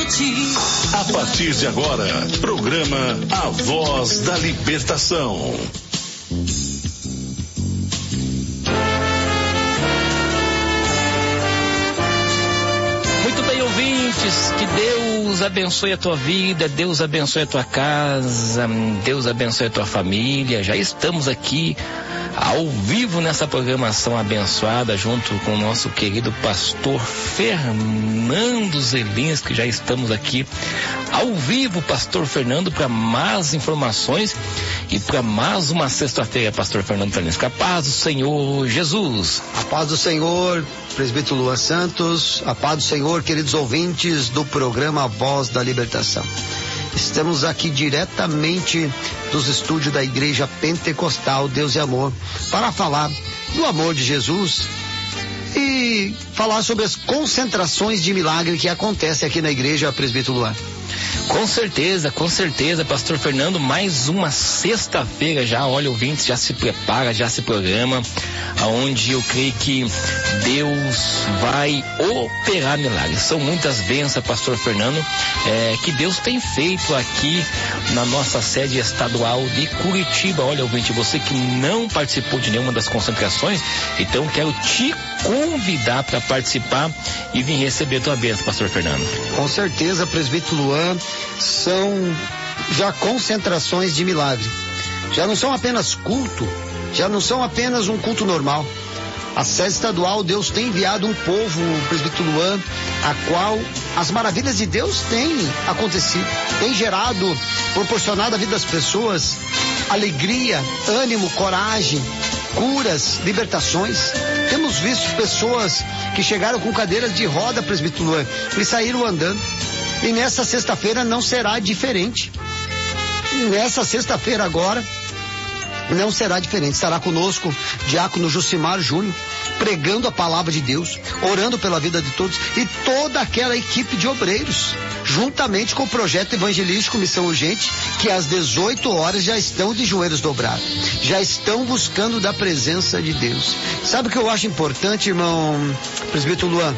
A partir de agora, programa A Voz da Libertação. Muito bem, ouvintes, que Deus abençoe a tua vida, Deus abençoe a tua casa, Deus abençoe a tua família. Já estamos aqui ao vivo nessa programação abençoada, junto com o nosso querido pastor Fernando Zelinski. Já estamos aqui ao vivo, pastor Fernando, para mais informações e para mais uma sexta-feira, pastor Fernando Zelinski. A paz do Senhor Jesus. A paz do Senhor, presbítero Luan Santos. A paz do Senhor, queridos ouvintes do programa A Voz da Libertação. Estamos aqui diretamente dos estúdios da Igreja Pentecostal Deus e Amor para falar do amor de Jesus e falar sobre as concentrações de milagre que acontecem aqui na Igreja, presbítero Luan. Com certeza, pastor Fernando, mais uma sexta-feira já, olha, ouvintes, já se prepara, já se programa, aonde eu creio que Deus vai operar milagres. São muitas bênçãos, pastor Fernando, que Deus tem feito aqui na nossa sede estadual de Curitiba. Olha, ouvinte, você que não participou de nenhuma das concentrações, então quero te convidar para participar e vir receber tua bênção, pastor Fernando. Com certeza, presbítero Luan, são já concentrações de milagre. Já não são apenas culto, já não são apenas um culto normal. A sede estadual, Deus tem enviado um povo, presbítero Luan, a qual as maravilhas de Deus têm acontecido, tem gerado, proporcionado à vida das pessoas alegria, ânimo, coragem, curas, libertações. Temos visto pessoas que chegaram com cadeiras de roda, presbítero Luan, e saíram andando. E nessa sexta-feira não será diferente. Nessa sexta-feira agora não será diferente. Estará conosco diácono Jucimar Júnior, pregando a palavra de Deus, orando pela vida de todos, e toda aquela equipe de obreiros, juntamente com o projeto evangelístico Missão Urgente, que às 18 horas já estão de joelhos dobrados, já estão buscando da presença de Deus. Sabe o que eu acho importante, irmão presbítero Luan?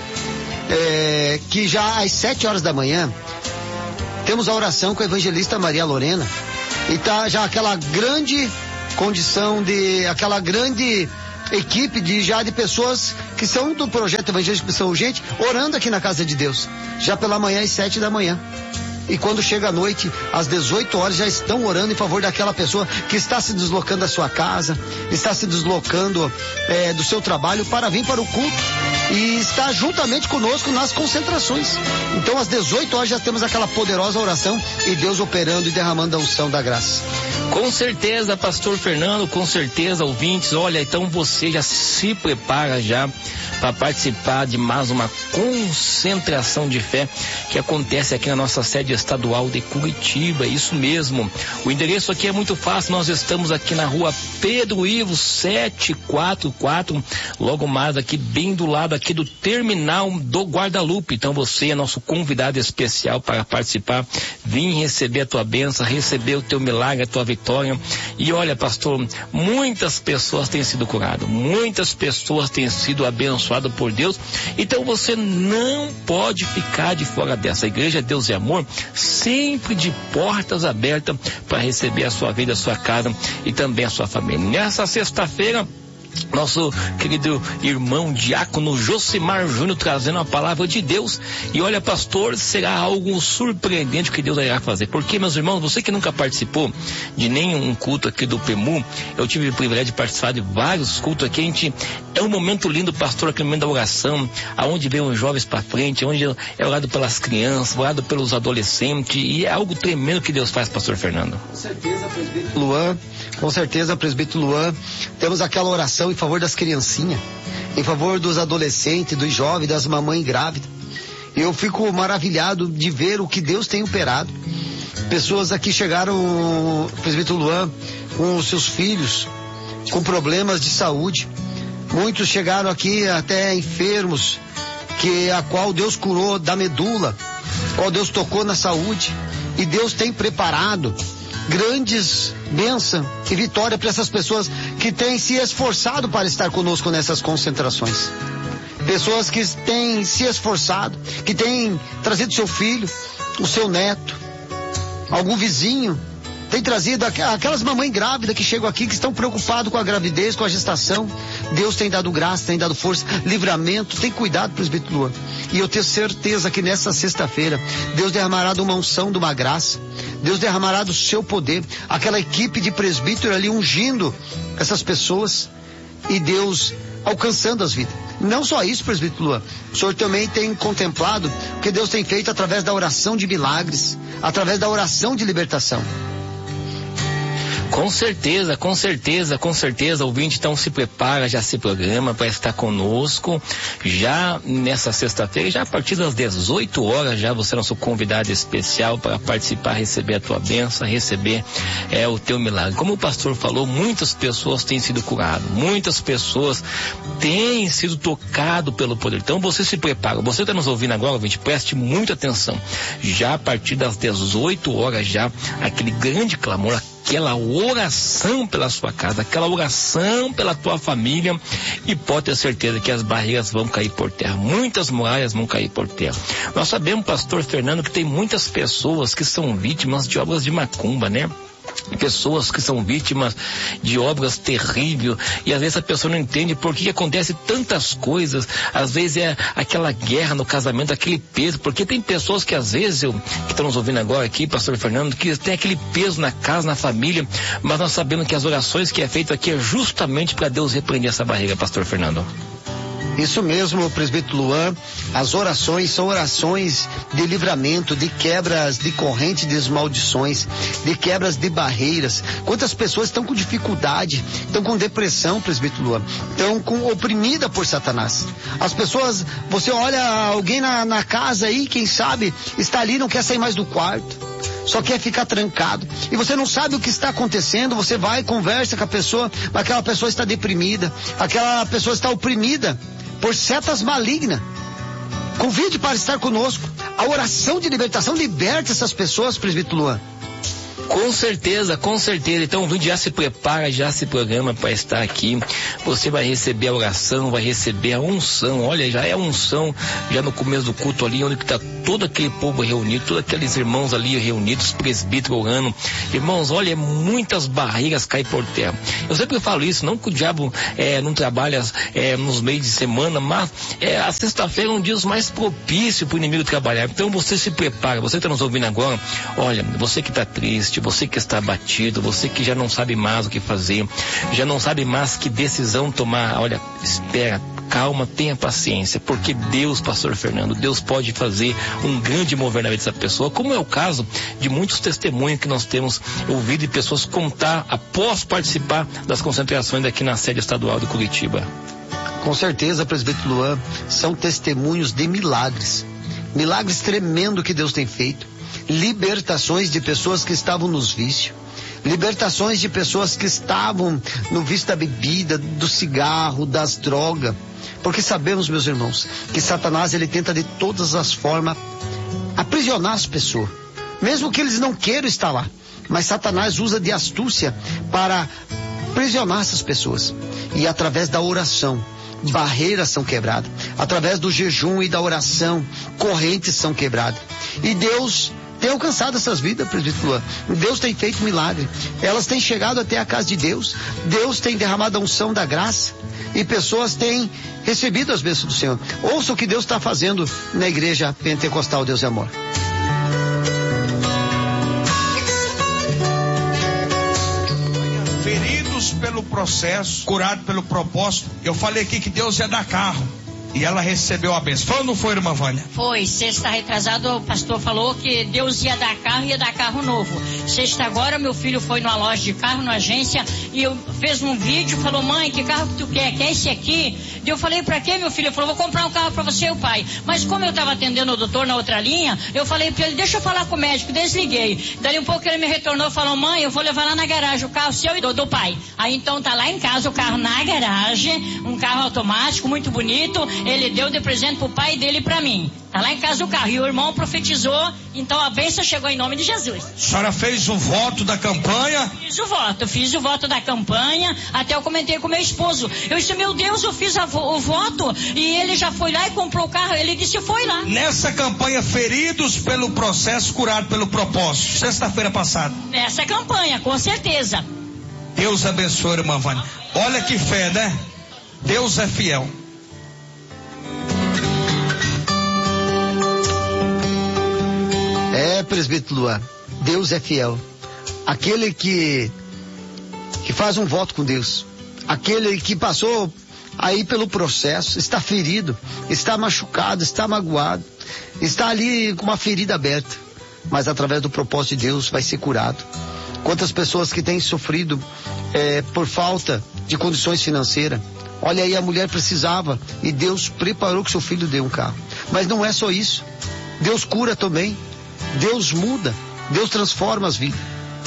Que já às 7 horas da manhã temos a oração com a evangelista Maria Lorena, e tá já aquela grande condição de, aquela grande equipe de pessoas que são do projeto evangelístico Missão Urgente, orando aqui na casa de Deus, já pela manhã às 7 da manhã. E quando chega a noite, às 18 horas, já estão orando em favor daquela pessoa que está se deslocando da sua casa, está se deslocando do seu trabalho para vir para o culto e está juntamente conosco nas concentrações. Então, às 18 horas, já temos aquela poderosa oração e Deus operando e derramando a unção da graça. Com certeza, pastor Fernando, com certeza, ouvintes. Olha, então você já se prepara já para participar de mais uma concentração de fé que acontece aqui na nossa sede estadual de Curitiba. Isso mesmo. O endereço aqui é muito fácil. Nós estamos aqui na rua Pedro Ivo 744, logo mais aqui bem do lado aqui do terminal do Guadalupe. Então você é nosso convidado especial para participar. Vim receber a tua bênção, receber o teu milagre, a tua vitória. E olha, pastor, muitas pessoas têm sido curadas, muitas pessoas têm sido abençoadas por Deus. Então você não pode ficar de fora dessa. A Igreja Deus e Amor sempre de portas abertas para receber a sua vida, a sua casa e também a sua família. Nessa sexta-feira, nosso querido irmão diácono Josimar Júnior trazendo a palavra de Deus. E olha, pastor, será algo surpreendente que Deus irá fazer. Porque, meus irmãos, você que nunca participou de nenhum culto aqui do PEMU, eu tive o privilégio de participar de vários cultos aqui. É um momento lindo, pastor, aquele momento da oração, aonde vem os jovens para frente, onde é orado pelas crianças, orado pelos adolescentes, e é algo tremendo que Deus faz, pastor Fernando. Com certeza, presbítero Luan, com certeza, presbítero Luan, temos aquela oração em favor das criancinhas, em favor dos adolescentes, dos jovens, das mamães grávidas. Eu fico maravilhado de ver o que Deus tem operado. Pessoas aqui chegaram, presbítero Luan, com os seus filhos, com problemas de saúde. Muitos chegaram aqui até enfermos, a qual Deus curou da medula, qual Deus tocou na saúde. E Deus tem preparado grandes bênçãos e vitória para essas pessoas que têm se esforçado para estar conosco nessas concentrações. Pessoas que têm se esforçado, que têm trazido seu filho, o seu neto, algum vizinho, tem trazido aquelas mamães grávidas que chegam aqui, que estão preocupadas com a gravidez, com a gestação. Deus tem dado graça, tem dado força, livramento. Tem cuidado, presbítero Luan. E eu tenho certeza que nessa sexta-feira, Deus derramará de uma unção, de uma graça. Deus derramará do seu poder. Aquela equipe de presbítero ali ungindo essas pessoas. E Deus alcançando as vidas. Não só isso, presbítero Luan. O senhor também tem contemplado o que Deus tem feito através da oração de milagres, através da oração de libertação. Com certeza, com certeza, com certeza, o ouvinte então se prepara, já se programa para estar conosco, já nessa sexta-feira, já a partir das 18 horas, já você é nosso convidado especial para participar, receber a tua bênção, receber o teu milagre. Como o pastor falou, muitas pessoas têm sido curadas, muitas pessoas têm sido tocadas pelo poder. Então você se prepara, você está nos ouvindo agora, ouvinte, preste muita atenção, já a partir das 18 horas, já aquele grande clamor, aquela oração pela sua casa, aquela oração pela tua família, e pode ter certeza que as barreiras vão cair por terra, muitas muralhas vão cair por terra. Nós sabemos, pastor Fernando, que tem muitas pessoas que são vítimas de obras de macumba, né? Pessoas que são vítimas de obras terríveis, e às vezes a pessoa não entende por que acontece tantas coisas. Às vezes é aquela guerra no casamento, aquele peso, porque tem pessoas que às vezes, que estão nos ouvindo agora aqui, pastor Fernando, que tem aquele peso na casa, na família, mas nós sabemos que as orações que é feito aqui é justamente para Deus repreender essa barreira, pastor Fernando. Isso mesmo, presbítero Luan. As orações são orações de livramento, de quebras de correntes, de maldições, de quebras de barreiras. Quantas pessoas estão com dificuldade, estão com depressão, presbítero Luan, estão oprimida por Satanás. As pessoas, você olha alguém na casa aí, quem sabe, está ali, não quer sair mais do quarto, só quer ficar trancado, e você não sabe o que está acontecendo. Você vai, conversa com a pessoa, mas aquela pessoa está deprimida, aquela pessoa está oprimida por setas malignas. Convide para estar conosco. A oração de libertação liberta essas pessoas, presbítero Luan. Com certeza, com certeza. Então o vídeo já se prepara, já se programa para estar aqui. Você vai receber a oração, vai receber a unção. Olha, já é a unção, já no começo do culto ali, onde está todo aquele povo reunido, todos aqueles irmãos ali reunidos, presbíteros orando. Irmãos, olha, muitas barreiras caem por terra. Eu sempre falo isso, não que o diabo não trabalha nos meios de semana, mas a sexta-feira é um dia mais propício para o inimigo trabalhar. Então você se prepara, você está nos ouvindo agora, olha, você que está triste, você que está abatido, você que já não sabe mais o que fazer, já não sabe mais que decisão tomar, olha, espera, calma, tenha paciência, porque Deus, pastor Fernando, Deus pode fazer um grande mover na vida dessa pessoa, como é o caso de muitos testemunhos que nós temos ouvido de pessoas contar após participar das concentrações aqui na sede estadual de Curitiba. Com certeza, presbítero Luan, são testemunhos de milagres, milagres tremendos que Deus tem feito, libertações de pessoas que estavam nos vícios, libertações de pessoas que estavam no vício da bebida, do cigarro, das drogas, porque sabemos, meus irmãos, que Satanás, ele tenta de todas as formas aprisionar as pessoas, mesmo que eles não queiram estar lá, mas Satanás usa de astúcia para aprisionar essas pessoas, e através da oração, barreiras são quebradas, através do jejum e da oração, correntes são quebradas, e Deus tem alcançado essas vidas, presbítero Luan. Deus tem feito milagre. Elas têm chegado até a casa de Deus. Deus tem derramado a unção da graça. E pessoas têm recebido as bênçãos do Senhor. Ouça o que Deus está fazendo na igreja pentecostal Deus e Amor. Feridos pelo processo, curados pelo propósito. Eu falei aqui que Deus ia dar carro. E ela recebeu a bênção. Foi ou não foi, irmã Vânia? Foi. Sexta retrasado, o pastor falou que Deus ia dar carro novo. Sexta agora, meu filho foi numa loja de carro, na agência, e eu fez um vídeo, falou, mãe, que carro que tu quer? Quer esse aqui? Eu falei, pra quê, meu filho? Ele falou, vou comprar um carro pra você e o pai. Mas como eu tava atendendo o doutor na outra linha, eu falei pra ele, deixa eu falar com o médico, desliguei. Dali um pouco ele me retornou e falou, mãe, eu vou levar lá na garagem o carro seu e do pai. Aí então tá lá em casa o carro na garagem, um carro automático, muito bonito. ele deu de presente pro pai dele e pra mim. Tá lá em casa o carro. E o irmão profetizou, então a bênção chegou em nome de Jesus. A senhora fez o voto da campanha? Fiz o voto da campanha, até eu comentei com meu esposo. Eu disse, meu Deus, eu fiz o voto, e ele já foi lá e comprou o carro. Ele disse, foi lá. Nessa campanha, feridos pelo processo, curados pelo propósito, sexta-feira passada. Nessa campanha, com certeza. Deus abençoe, irmã Vânia. Olha que fé, né? Deus é fiel. Presbítero Luan, Deus é fiel. Aquele que faz um voto com Deus, aquele que passou aí pelo processo, está ferido, está machucado, está magoado, está ali com uma ferida aberta, mas através do propósito de Deus vai ser curado. Quantas pessoas que têm sofrido por falta de condições financeiras. Olha aí, a mulher precisava e Deus preparou que seu filho dê um carro. Mas não é só isso, Deus cura também. Deus muda, Deus transforma as vidas.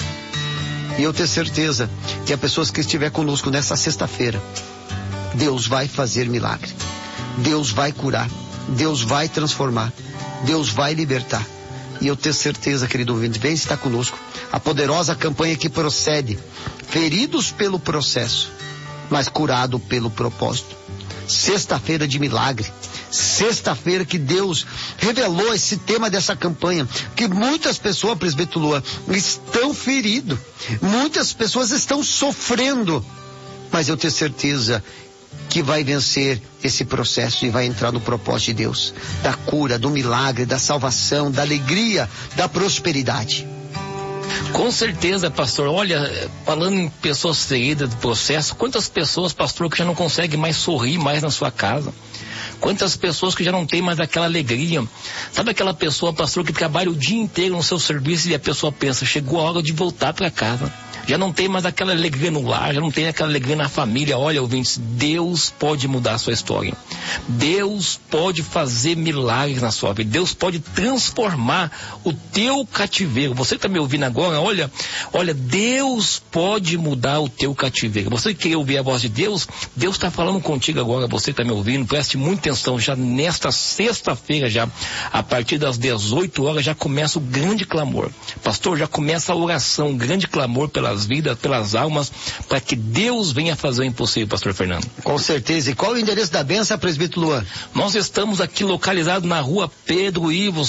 E eu tenho certeza que as pessoas que estiver conosco nessa sexta-feira, Deus vai fazer milagre. Deus vai curar, Deus vai transformar, Deus vai libertar. E eu tenho certeza, querido ouvinte, vem estar conosco. A poderosa campanha que procede, feridos pelo processo, mas curado pelo propósito. Sexta-feira de milagre. Sexta-feira que Deus revelou esse tema dessa campanha, que muitas pessoas, presbítero Luan, estão feridas, muitas pessoas estão sofrendo, mas eu tenho certeza que vai vencer esse processo e vai entrar no propósito de Deus, da cura, do milagre, da salvação, da alegria, da prosperidade. Com certeza, pastor. Olha, falando em pessoas feridas do processo, quantas pessoas, pastor, que já não conseguem mais sorrir mais na sua casa? Quantas pessoas que já não tem mais aquela alegria? Sabe aquela pessoa, pastor, que trabalha o dia inteiro no seu serviço e a pessoa pensa, chegou a hora de voltar para casa. Já não tem mais aquela alegria no lar, já não tem aquela alegria na família. Olha, ouvintes, Deus pode mudar a sua história. Deus pode fazer milagres na sua vida. Deus pode transformar o teu cativeiro. Você que está me ouvindo agora, olha, Deus pode mudar o teu cativeiro. Você que quer ouvir a voz de Deus, Deus está falando contigo agora. Você que está me ouvindo, preste muita atenção. Já nesta sexta-feira, já a partir das 18 horas, já começa o grande clamor. Pastor, já começa a oração, um grande clamor pelas vidas, pelas almas, para que Deus venha fazer o impossível, pastor Fernando. Com certeza. E qual é o endereço da bênção, presbítero Luan? Nós estamos aqui localizados na rua Pedro Ivo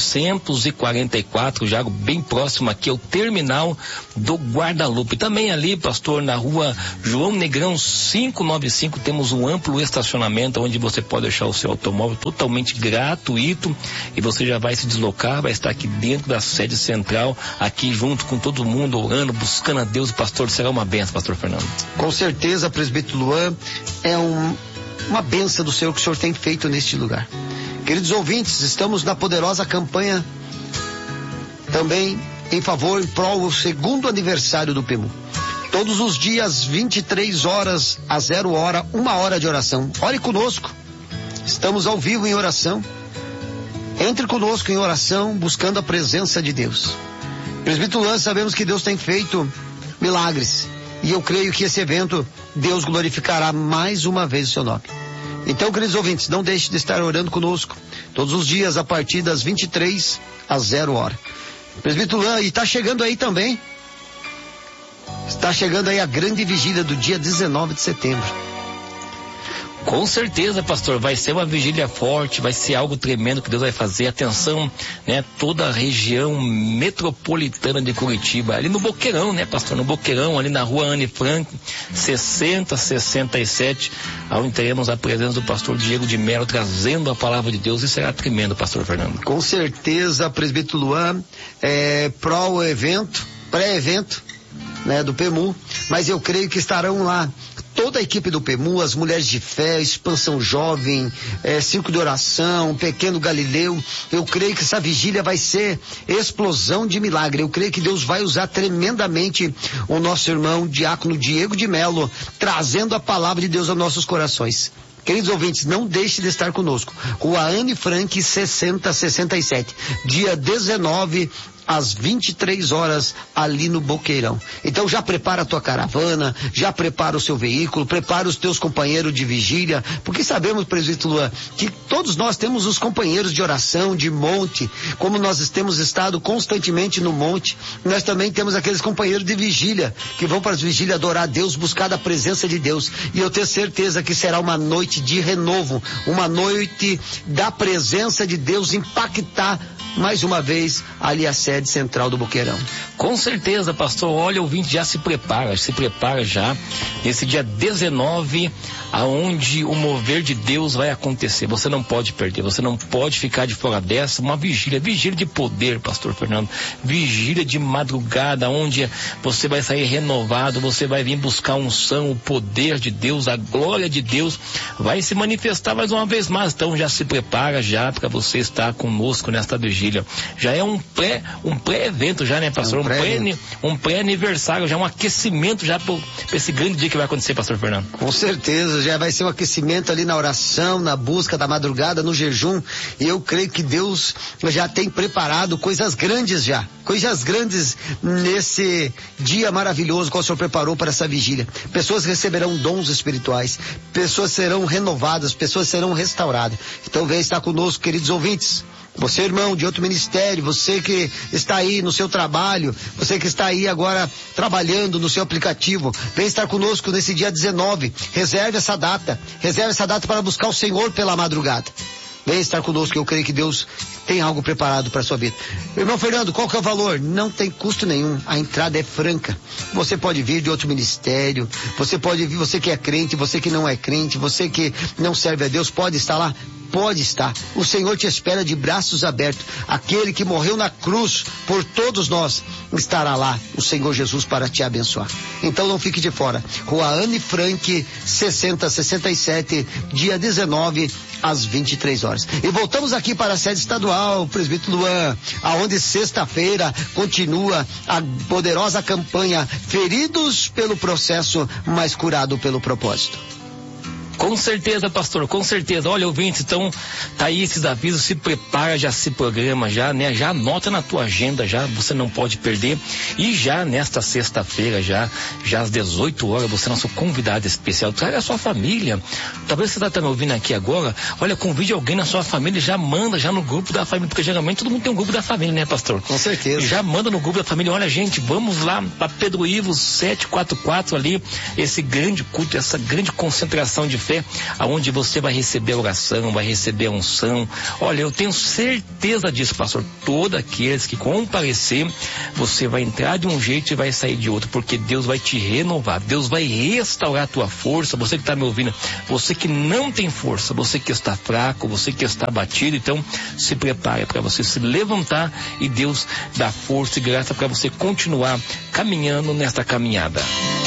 744, já bem próximo aqui ao terminal do Guadalupe. Também ali, pastor, na rua João Negrão 595, temos um amplo estacionamento onde você pode deixar o seu automóvel totalmente gratuito e você já vai se deslocar, vai estar aqui dentro da sede central, aqui junto com todo mundo, orando, buscando a Deus. O pastor será uma bênção, pastor Fernando. Com certeza, presbítero Luan, é uma bênção do Senhor que o Senhor tem feito neste lugar. Queridos ouvintes, estamos na poderosa campanha também em favor, em prol do 2º aniversário do PEMU. Todos os dias, 23 horas a 0 hora, 1 hora de oração. Ore conosco. Estamos ao vivo em oração. Entre conosco em oração, buscando a presença de Deus. Presbítero Luan, sabemos que Deus tem feito milagres. E eu creio que esse evento, Deus glorificará mais uma vez o seu nome. Então, queridos ouvintes, não deixe de estar orando conosco. Todos os dias, a partir das 23 a 0 hora. Presbítero Luan, e está chegando aí também. Está chegando aí a grande vigília do dia 19 de setembro. Com certeza, pastor, vai ser uma vigília forte, vai ser algo tremendo que Deus vai fazer. Atenção, né, toda a região metropolitana de Curitiba, ali no Boqueirão, né, pastor, no Boqueirão, ali na rua Anne Frank, 6067, onde teremos a presença do pastor Diego de Mello, trazendo a palavra de Deus, e será tremendo, pastor Fernando. Com certeza, presbítero Luan, pré-evento, né, do PEMU, mas eu creio que estarão lá toda a equipe do PEMU, as mulheres de fé, Expansão Jovem, Circo de Oração, Pequeno Galileu. Eu creio que essa vigília vai ser explosão de milagre. Eu creio que Deus vai usar tremendamente o nosso irmão diácono Diego de Mello, trazendo a palavra de Deus aos nossos corações. Queridos ouvintes, não deixe de estar conosco. Rua Anne Frank 6067, dia 19 às 23 horas, ali no Boqueirão. Então já prepara a tua caravana, já prepara o seu veículo, prepara os teus companheiros de vigília, porque sabemos, presbítero Luan, que todos nós temos os companheiros de oração, de monte, como nós temos estado constantemente no monte, nós também temos aqueles companheiros de vigília, que vão para as vigílias adorar a Deus, buscar a presença de Deus, e eu tenho certeza que será uma noite de renovo, uma noite da presença de Deus impactar mais uma vez ali a sede central do Boqueirão. Com certeza, pastor. Olha, o ouvinte já se prepara já nesse dia 19, aonde o mover de Deus vai acontecer. Você não pode perder, você não pode ficar de fora dessa. Uma vigília de poder, pastor Fernando, vigília de madrugada, onde você vai sair renovado, você vai vir buscar unção, o poder de Deus, a glória de Deus vai se manifestar mais uma vez mais. Então já se prepara já para você estar conosco nesta vigília. Já é um pré-evento já, né, pastor? Um pré-aniversário, já um aquecimento já para esse grande dia que vai acontecer, pastor Fernando. Com certeza, já vai ser um aquecimento ali na oração, na busca da madrugada, no jejum, e eu creio que Deus já tem preparado coisas grandes nesse dia maravilhoso que o Senhor preparou para essa vigília. Pessoas receberão dons espirituais, pessoas serão renovadas, pessoas serão restauradas. Então vem estar conosco, queridos ouvintes. Você, irmão de outro ministério, você que está aí no seu trabalho, você que está aí agora trabalhando no seu aplicativo, vem estar conosco nesse dia 19. Reserve essa data para buscar o Senhor pela madrugada. Vem estar conosco, eu creio que Deus tem algo preparado para a sua vida. Irmão Fernando, qual que é o valor? Não tem custo nenhum, a entrada é franca. Você pode vir de outro ministério, você pode vir, você que é crente, você que não é crente, você que não serve a Deus, pode estar lá? Pode estar. O Senhor te espera de braços abertos. Aquele que morreu na cruz por todos nós estará lá, o Senhor Jesus, para te abençoar. Então não fique de fora. Rua Anne Frank, 6067, dia 19, às 23 horas. E voltamos aqui para a sede estadual, presbítero Luan, aonde sexta-feira continua a poderosa campanha Feridos pelo Processo, mas Curado pelo Propósito. Com certeza, pastor, com certeza. Olha, ouvintes, então, tá aí esses avisos, se prepara, já se programa, já, né? Já anota na tua agenda, já, você não pode perder. E já nesta sexta-feira, já às 18 horas, você é nosso convidado especial. Traga a sua família. Talvez você tá me ouvindo aqui agora. Olha, convide alguém na sua família, já manda já no grupo da família, porque geralmente todo mundo tem um grupo da família, né, pastor? Com certeza. Já manda no grupo da família, olha, gente, vamos lá para Pedro Ivo 744 ali, esse grande culto, essa grande concentração de fé, aonde você vai receber a oração, vai receber a unção. Olha, eu tenho certeza disso, pastor. Todos aqueles que comparecer, você vai entrar de um jeito e vai sair de outro, porque Deus vai te renovar, Deus vai restaurar a tua força. Você que está me ouvindo, você que não tem força, você que está fraco, você que está abatido, então se prepare para você se levantar e Deus dá força e graça para você continuar caminhando nesta caminhada.